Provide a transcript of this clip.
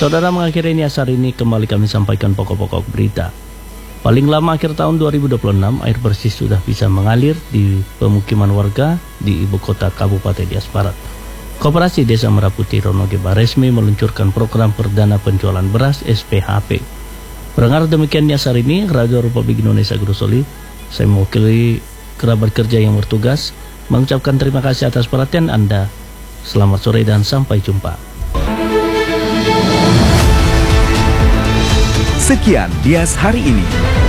Saudara, mengakhiri Niasar ini kembali kami sampaikan pokok-pokok berita. Paling lama akhir tahun 2026, air bersih sudah bisa mengalir di pemukiman warga di ibu kota Kabupaten Nias Barat. Koperasi Desa Merah Putih Ronogeba resmi meluncurkan program perdana penjualan beras SPHP. Pendengar, demikian Niasar ini, Radio Republik Indonesia Grosoli. Saya mewakili kerabat kerja yang bertugas mengucapkan terima kasih atas perhatian Anda. Selamat sore dan sampai jumpa. Sekian Nias hari ini.